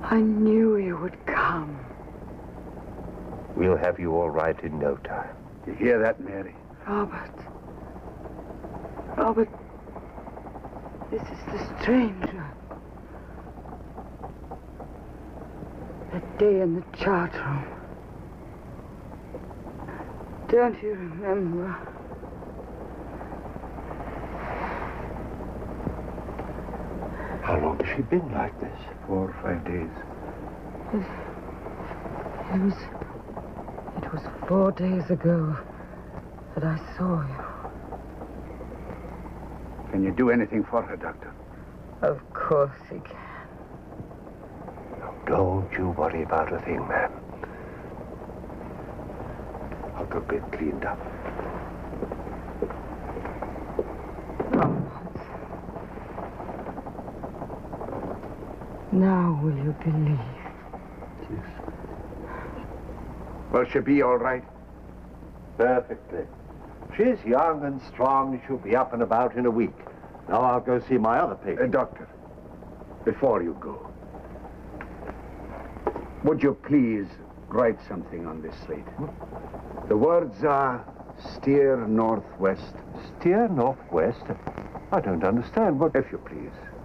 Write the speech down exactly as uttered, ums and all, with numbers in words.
I knew you would come. We'll have you all right in no time. You hear that, Mary? Robert. Robert. This is the stranger. That day in the chart room. Don't you remember? How long has she been like this? Four or five days. It, it was... It was four days ago that I saw you. Can you do anything for her, Doctor? Of course he can. Don't you worry about a thing, man. I'll go get cleaned up. Now will you believe? Yes. Will she be all right? Perfectly. She's young and strong. She'll be up and about in a week. Now I'll go see my other patient. Uh, doctor, before you go, would you please write something on this slate? The words are steer northwest. Steer northwest? I don't understand. What? If you please.